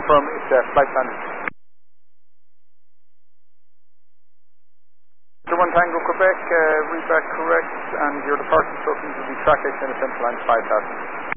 confirm it's flight plan. Mr. 1 Tango Quebec, read back correct, and your departure instructions will be track X and Central Line 5000.